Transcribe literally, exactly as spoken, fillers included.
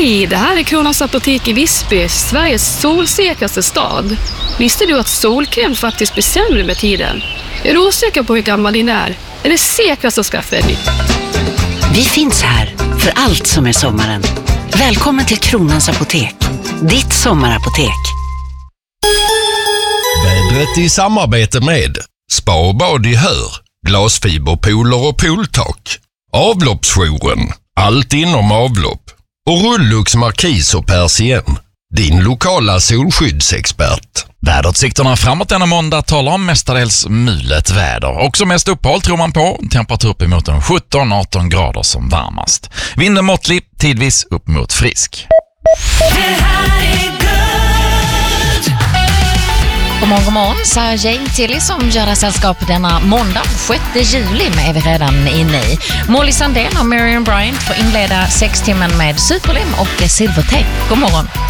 Hej, det här är Kronans Apotek i Visby, Sveriges solsäkraste stad. Visste du att solkräm faktiskt blir sämre med tiden? Är du osäker på hur gammal din är? Är det säkrast att skaffa en ny? Vi finns här för allt som är sommaren. Välkommen till Kronans Apotek, ditt sommarapotek. Vädret i samarbete med Spa och bad i Hör, glasfiberpooler och pooltak, avloppsjouren, allt inom avlopp och Rullux Markis och Persien, din lokala solskyddsexpert. Väderutsikterna framåt denna måndag talar om mestadels mulet väder. Också mest uppehåll tror man på. Temperatur upp emot sjutton arton grader som varmast. Vinden måttlig, tidvis upp mot frisk. God morgon, god morgon. Sergej Tilly som gör det sällskap denna måndag, sjätte juli är vi redan inne i. Molly Sandén och Miriam Bryant får inleda sex timmen med Superlim och Silvertape. God morgon.